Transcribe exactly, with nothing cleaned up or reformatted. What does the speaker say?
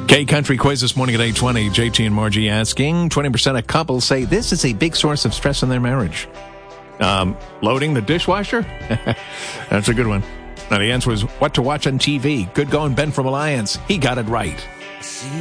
K Country quiz this morning at eight twenty. J T and Margie asking, twenty percent of couples say this is a big source of stress in their marriage. Um, loading the dishwasher? That's a good one. Now, the answer was what to watch on T V. Good going, Ben from Alliance. He got it right.